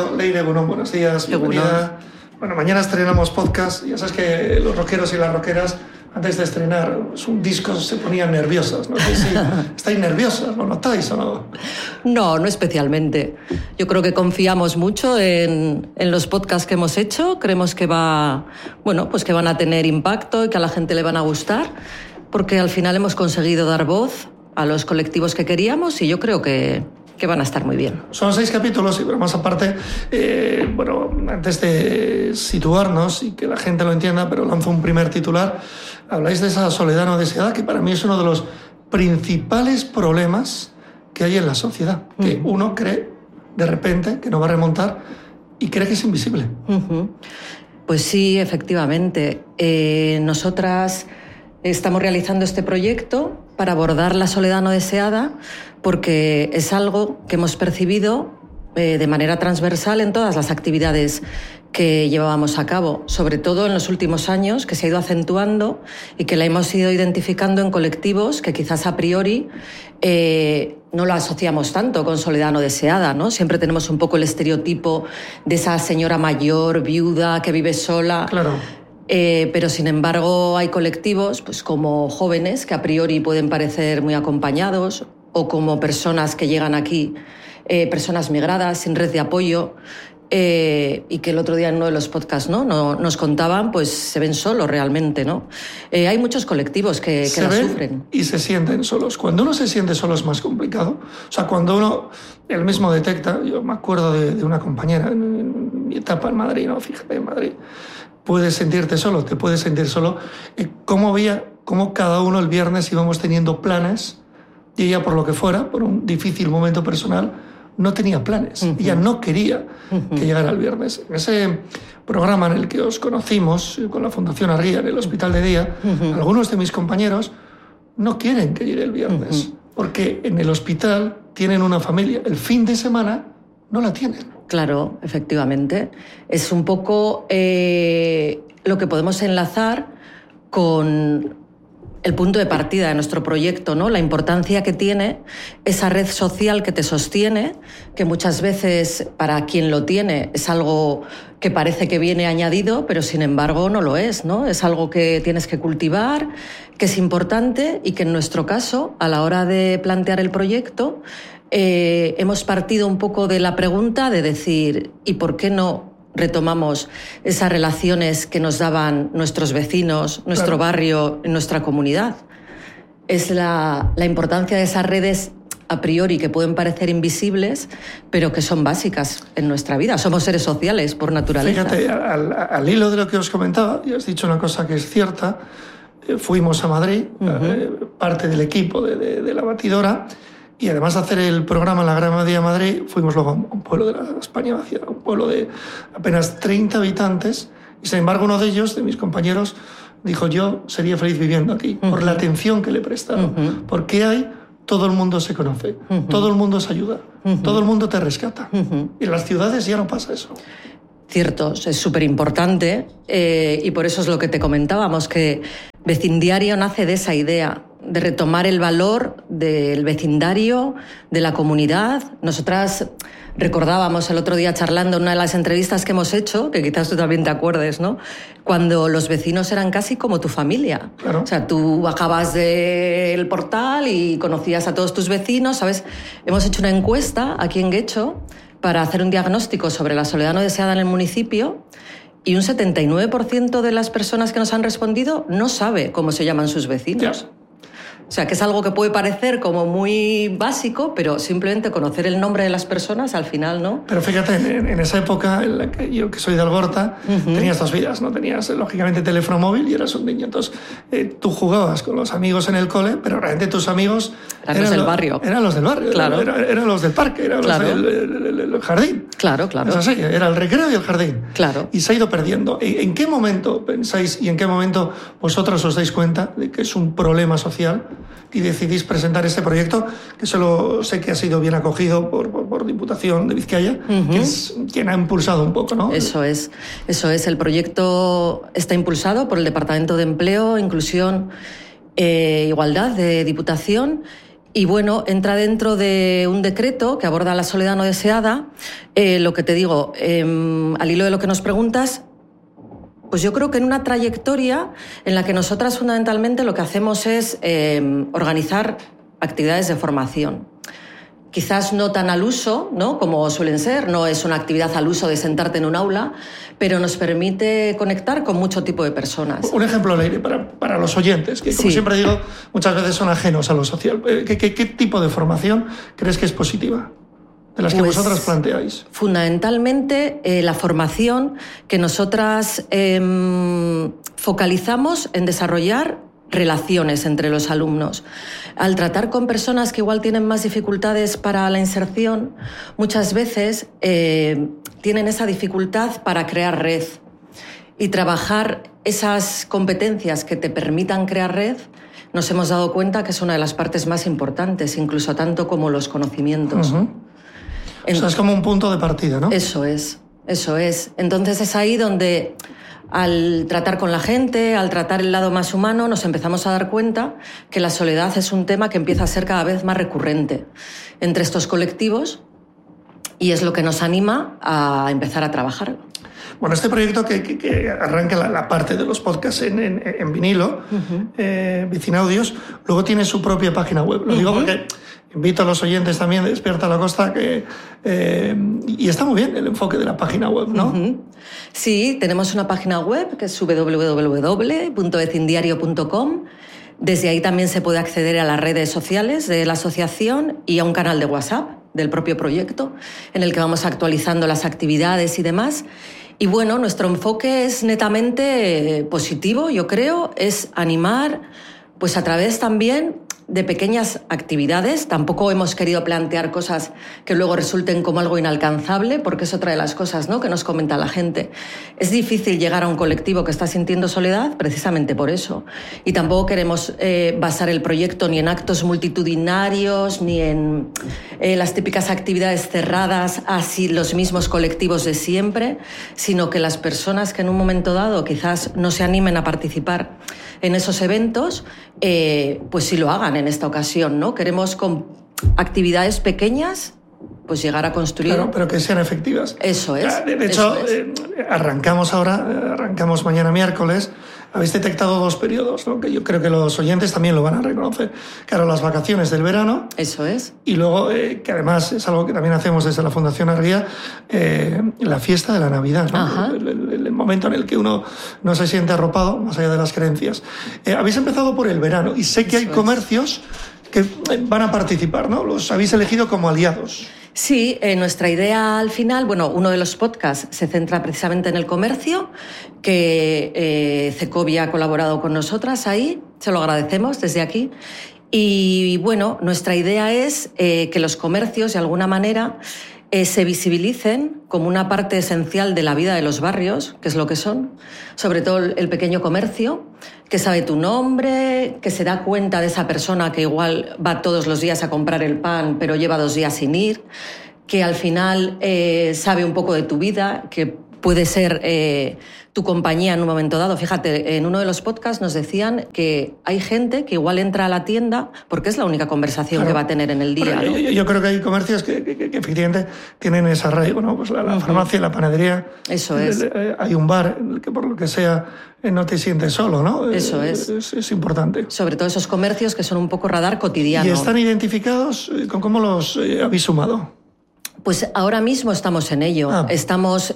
Leire, bueno, buenos días, bienvenida. Bueno, mañana estrenamos podcast. Ya sabes que los rockeros y las rockeras, antes de estrenar un disco, se ponían nerviosas. No sé si estáis nerviosas, ¿lo notáis o no? No, no especialmente. Yo creo que confiamos mucho en los podcasts que hemos hecho. Creemos que que van a tener impacto y que a la gente le van a gustar, porque al final hemos conseguido dar voz a los colectivos que queríamos y yo creo que van a estar muy bien. Son 6 capítulos, pero más aparte, antes de situarnos y que la gente lo entienda, pero lanzo un primer titular. Habláis de esa soledad no deseada, que para mí es uno de los principales problemas que hay en la sociedad, que uno cree de repente que no va a remontar y cree que es invisible. Pues sí, efectivamente. Nosotras estamos realizando este proyecto para abordar la soledad no deseada, porque es algo que hemos percibido de manera transversal en todas las actividades que llevábamos a cabo, sobre todo en los últimos años, que se ha ido acentuando y que la hemos ido identificando en colectivos que quizás a priori no lo asociamos tanto con soledad no deseada, ¿no? Siempre tenemos un poco el estereotipo de esa señora mayor, viuda, que vive sola. Claro. Pero sin embargo hay colectivos pues como jóvenes que a priori pueden parecer muy acompañados, o como personas que llegan aquí, personas migradas sin red de apoyo, y que el otro día en uno de los podcasts nos contaban, pues se ven solos realmente, ¿no? Hay muchos colectivos que la sufren. Y se sienten solos. Cuando uno se siente solo es más complicado. O sea, cuando uno él mismo detecta, yo me acuerdo de una compañera en mi etapa en Madrid, ¿no? Fíjate, en Madrid, puedes sentirte solo, te puedes sentir solo. Cómo cada uno el viernes íbamos teniendo planes, y ella, por lo que fuera, por un difícil momento personal, no tenía planes. Ella no quería que llegara el viernes. En ese programa en el que os conocimos, con la Fundación Arría, en el Hospital de Día, algunos de mis compañeros no quieren que llegue el viernes, porque en el hospital tienen una familia. El fin de semana no la tienen. Claro, efectivamente. Es un poco lo que podemos enlazar con el punto de partida de nuestro proyecto, ¿no? La importancia que tiene esa red social que te sostiene, que muchas veces para quien lo tiene es algo que parece que viene añadido, pero sin embargo no lo es, ¿no? Es algo que tienes que cultivar, que es importante y que en nuestro caso, a la hora de plantear el proyecto, hemos partido un poco de la pregunta de decir, ¿y por qué no retomamos esas relaciones que nos daban nuestros vecinos, nuestro barrio, nuestra comunidad? Es la importancia de esas redes a priori que pueden parecer invisibles, pero que son básicas en nuestra vida. Somos seres sociales por naturaleza. Fíjate, al hilo de lo que os comentaba, y has dicho una cosa que es cierta, fuimos a Madrid, parte del equipo de la batidora, y además de hacer el programa en la Gran Vía de Madrid, fuimos luego a un pueblo de la España vacía, un pueblo de apenas 30 habitantes, y sin embargo uno de ellos, de mis compañeros, dijo: yo sería feliz viviendo aquí, por la atención que le prestaron, porque todo el mundo se conoce, todo el mundo se ayuda, todo el mundo te rescata. Y en las ciudades ya no pasa eso. Cierto, es súper importante, y por eso es lo que te comentábamos, que Vecindiario nace de esa idea, de retomar el valor del vecindario, de la comunidad. Nosotras recordábamos el otro día charlando en una de las entrevistas que hemos hecho, que quizás tú también te acuerdes, ¿no? Cuando los vecinos eran casi como tu familia. Claro. O sea, tú bajabas del portal y conocías a todos tus vecinos, ¿sabes? Hemos hecho una encuesta aquí en Guecho para hacer un diagnóstico sobre la soledad no deseada en el municipio, y un 79% de las personas que nos han respondido no sabe cómo se llaman sus vecinos. Ya. O sea, que es algo que puede parecer como muy básico, pero simplemente conocer el nombre de las personas al final, ¿no? Pero fíjate, en esa época, en la que yo, que soy de Algorta, tenías 2 vidas, ¿no? Tenías, lógicamente, teléfono móvil y eras un niño. Entonces, tú jugabas con los amigos en el cole, pero realmente tus amigos eran los del barrio. Eran los del barrio, claro. Eran los del parque, eran los del jardín. Claro, claro. Es así, era el recreo y el jardín. Claro. Y se ha ido perdiendo. ¿En qué momento pensáis y en qué momento vosotros os dais cuenta de que es un problema social y decidís presentar este proyecto, que solo sé que ha sido bien acogido por Diputación de Vizcaya, que es quien ha impulsado un poco, ¿no? Eso es. El proyecto está impulsado por el Departamento de Empleo, Inclusión e Igualdad de Diputación, Y bueno, entra dentro de un decreto que aborda la soledad no deseada. Lo que te digo, al hilo de lo que nos preguntas, pues yo creo que en una trayectoria en la que nosotras fundamentalmente lo que hacemos es organizar actividades de formación. Quizás no tan al uso, ¿no?, como suelen ser, no es una actividad al uso de sentarte en un aula, pero nos permite conectar con mucho tipo de personas. Un ejemplo, Leire, para los oyentes, que como siempre digo, muchas veces son ajenos a lo social. ¿Qué tipo de formación crees que es positiva? De las que vosotras planteáis. Fundamentalmente la formación que nosotras focalizamos en desarrollar relaciones entre los alumnos. Al tratar con personas que igual tienen más dificultades para la inserción, muchas veces tienen esa dificultad para crear red. Y trabajar esas competencias que te permitan crear red, nos hemos dado cuenta que es una de las partes más importantes, incluso tanto como los conocimientos. O sea, es como un punto de partida, ¿no? Eso es. Entonces es ahí donde, al tratar con la gente, al tratar el lado más humano, nos empezamos a dar cuenta que la soledad es un tema que empieza a ser cada vez más recurrente entre estos colectivos y es lo que nos anima a empezar a trabajar. Bueno, este proyecto que arranca la parte de los podcasts en vinilo, Vicinaudios, luego tiene su propia página web. Lo digo porque invito a los oyentes también de Despierta la Costa y está muy bien el enfoque de la página web, ¿no? Sí, tenemos una página web que es www.vecindiario.com. Desde ahí también se puede acceder a las redes sociales de la asociación y a un canal de WhatsApp del propio proyecto en el que vamos actualizando las actividades y demás. Y bueno, nuestro enfoque es netamente positivo, yo creo, es animar pues a través también de pequeñas actividades. Tampoco hemos querido plantear cosas que luego resulten como algo inalcanzable, porque es otra de las cosas, ¿no?, que nos comenta la gente. Es difícil llegar a un colectivo que está sintiendo soledad precisamente por eso. Y tampoco queremos basar el proyecto ni en actos multitudinarios, ni en las típicas actividades cerradas así los mismos colectivos de siempre, sino que las personas que en un momento dado quizás no se animen a participar en esos eventos, pues sí lo hagan en esta ocasión, ¿no? Queremos con actividades pequeñas pues llegar a construir... Claro, pero que sean efectivas. Eso es. De hecho, arrancamos mañana miércoles. Habéis detectado 2 periodos, ¿no?, que yo creo que los oyentes también lo van a reconocer. Claro, las vacaciones del verano. Eso es. Y luego, que además es algo que también hacemos desde la Fundación Argia, la fiesta de la Navidad, ¿no? El momento en el que uno no se siente arropado, más allá de las creencias. Habéis empezado por el verano y sé que hay comercios que van a participar, ¿no? Los habéis elegido como aliados. Sí, nuestra idea al final, bueno, uno de los podcasts se centra precisamente en el comercio, que Cecovia ha colaborado con nosotras ahí, se lo agradecemos desde aquí. Y bueno, nuestra idea es que los comercios, de alguna manera, se visibilicen como una parte esencial de la vida de los barrios, que es lo que son, sobre todo el pequeño comercio, que sabe tu nombre, que se da cuenta de esa persona que igual va todos los días a comprar el pan, pero lleva 2 días sin ir, que al final sabe un poco de tu vida, que puede ser tu compañía en un momento dado. Fíjate, en uno de los podcasts nos decían que hay gente que igual entra a la tienda porque es la única conversación que va a tener en el día. Bueno, ¿no? Yo creo que hay comercios que efectivamente tienen ese arraigo, ¿no? Pues la farmacia, la panadería. Eso es. Hay un bar en el que por lo que sea no te sientes solo, ¿no? Eso es. Es importante. Sobre todo esos comercios que son un poco radar cotidiano. ¿Y están identificados? ¿Cómo los habéis sumado? Pues ahora mismo estamos en ello. Estamos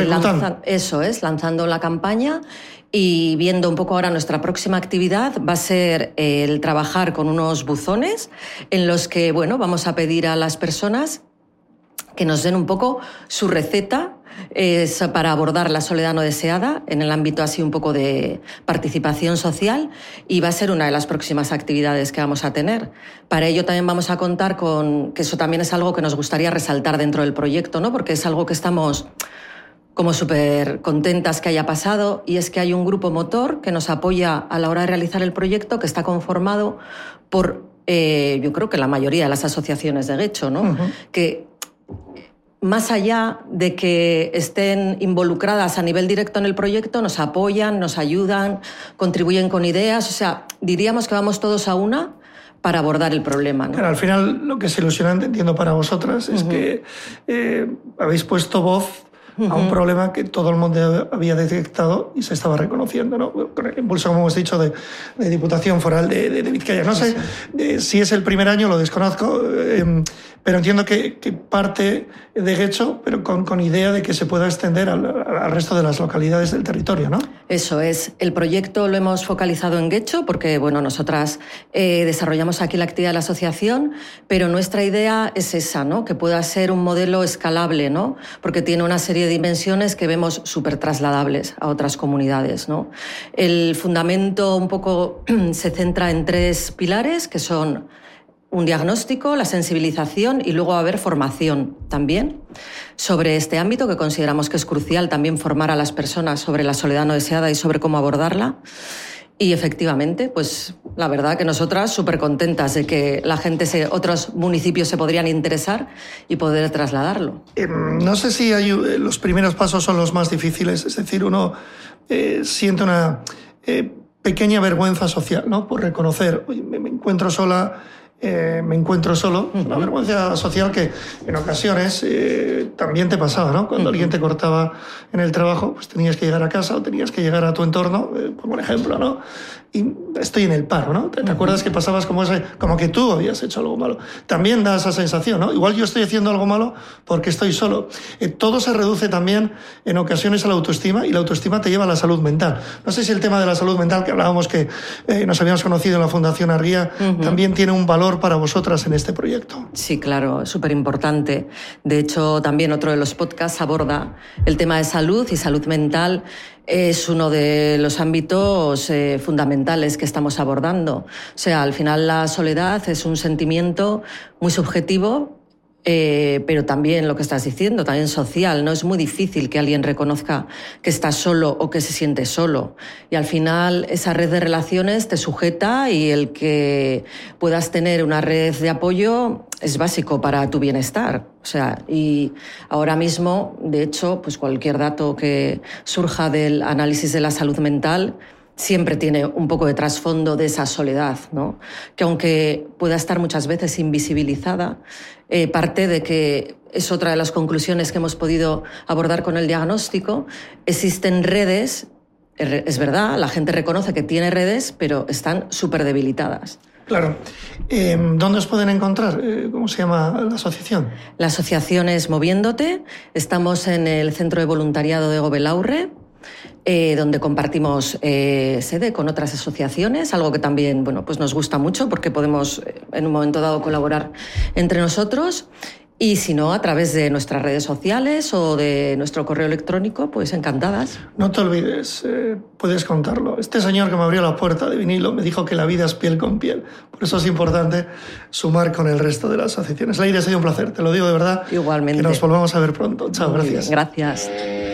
lanzando la campaña y viendo un poco ahora nuestra próxima actividad va a ser el trabajar con unos buzones en los que, bueno, vamos a pedir a las personas que nos den un poco su receta para abordar la soledad no deseada en el ámbito así un poco de participación social, y va a ser una de las próximas actividades que vamos a tener. Para ello también vamos a contar con, que eso también es algo que nos gustaría resaltar dentro del proyecto, ¿no?, porque es algo que estamos como súper contentas que haya pasado, y es que hay un grupo motor que nos apoya a la hora de realizar el proyecto, que está conformado por, yo creo que la mayoría de las asociaciones de Getxo, ¿no? Que más allá de que estén involucradas a nivel directo en el proyecto, nos apoyan, nos ayudan, contribuyen con ideas. O sea, diríamos que vamos todos a una para abordar el problema, ¿no? Claro, al final lo que es ilusionante, entiendo, para vosotras es que habéis puesto voz a un problema que todo el mundo había detectado y se estaba reconociendo, ¿no? Con el impulso, como hemos dicho, de Diputación Foral de Vizcaya. No sé si es el primer año, lo desconozco, pero entiendo que parte de Getxo, pero con idea de que se pueda extender al resto de las localidades del territorio, ¿no? Eso es. El proyecto lo hemos focalizado en Getxo porque, bueno, nosotras desarrollamos aquí la actividad de la asociación, pero nuestra idea es esa, ¿no? Que pueda ser un modelo escalable, ¿no? Porque tiene una serie de dimensiones que vemos súper trasladables a otras comunidades, ¿no? El fundamento un poco se centra en 3 pilares, que son un diagnóstico, la sensibilización y luego va a haber formación también sobre este ámbito, que consideramos que es crucial también formar a las personas sobre la soledad no deseada y sobre cómo abordarla. Y efectivamente, pues la verdad que nosotras súper contentas de que la gente, otros municipios se podrían interesar y poder trasladarlo. No sé si los primeros pasos son los más difíciles, es decir, uno siente una pequeña vergüenza social, ¿no? Por reconocer, oye, me encuentro sola, me encuentro solo, una vergüenza social que en ocasiones también te pasaba, ¿no? Cuando alguien te cortaba en el trabajo, pues tenías que llegar a casa o tenías que llegar a tu entorno, por ejemplo, ¿no? Y estoy en el paro, ¿no? ¿Te acuerdas que pasabas como que tú habías hecho algo malo? También da esa sensación, ¿no? Igual yo estoy haciendo algo malo porque estoy solo. Todo se reduce también en ocasiones a la autoestima y la autoestima te lleva a la salud mental. No sé si el tema de la salud mental, que hablábamos que nos habíamos conocido en la Fundación Argia, también tiene un valor para vosotras en este proyecto. Sí, claro, es súper importante. De hecho, también otro de los podcasts aborda el tema de salud y salud mental. Es uno de los ámbitos fundamentales que estamos abordando. O sea, al final la soledad es un sentimiento muy subjetivo, pero también lo que estás diciendo, también social, ¿no? Es muy difícil que alguien reconozca que está solo o que se siente solo. Y al final esa red de relaciones te sujeta y el que puedas tener una red de apoyo es básico para tu bienestar. O sea, y ahora mismo, de hecho, pues cualquier dato que surja del análisis de la salud mental siempre tiene un poco de trasfondo de esa soledad, ¿no? Que aunque pueda estar muchas veces invisibilizada, parte de que es otra de las conclusiones que hemos podido abordar con el diagnóstico. Existen redes, es verdad, la gente reconoce que tiene redes, pero están súper debilitadas. Claro. ¿Dónde os pueden encontrar? ¿Cómo se llama la asociación? La asociación es Moviéndote. Estamos en el Centro de Voluntariado de Gobelaurre, donde compartimos sede con otras asociaciones, algo que también, bueno, pues nos gusta mucho porque podemos en un momento dado colaborar entre nosotros. Y si no, a través de nuestras redes sociales o de nuestro correo electrónico, pues encantadas. No te olvides, puedes contarlo. Este señor que me abrió la puerta de vinilo me dijo que la vida es piel con piel. Por eso es importante sumar con el resto de las asociaciones. Leire, ha sido un placer, te lo digo de verdad. Igualmente. Que nos volvamos a ver pronto. Chao, Muy gracias. bien, gracias.